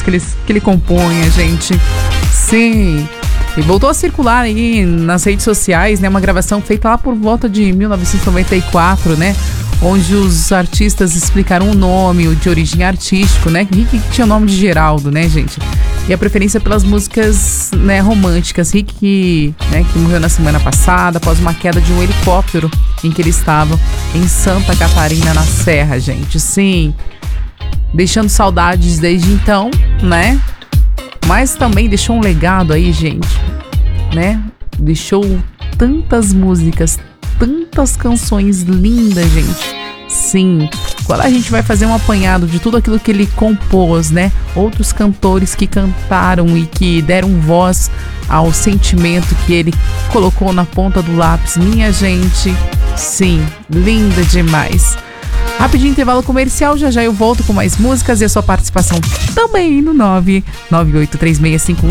que ele compunha, gente. Sim. E voltou a circular aí nas redes sociais, né? Uma gravação feita lá por volta de 1994, né? Onde os artistas explicaram o nome, o de origem artístico, né? Rick tinha o nome de Geraldo, né, gente? E a preferência pelas músicas, né, românticas. Rick, né, que morreu na semana passada após uma queda de um helicóptero em que ele estava em Santa Catarina, na Serra, gente. Sim, deixando saudades desde então, né? Mas também deixou um legado aí, gente, né? Deixou tantas músicas, tantas canções lindas, gente. Sim, agora a gente vai fazer um apanhado de tudo aquilo que ele compôs, né? Outros cantores que cantaram e que deram voz ao sentimento que ele colocou na ponta do lápis. Minha gente, sim, linda demais. Rapidinho intervalo comercial, já eu volto com mais músicas e a sua participação também no 9983651